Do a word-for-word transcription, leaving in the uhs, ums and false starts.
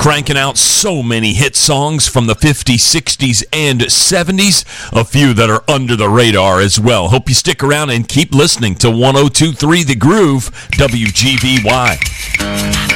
cranking out so many hit songs from the fifties, sixties, and seventies. A few that are under the radar as well. Hope you stick around and keep listening to one oh two point three The Groove, W G V Y.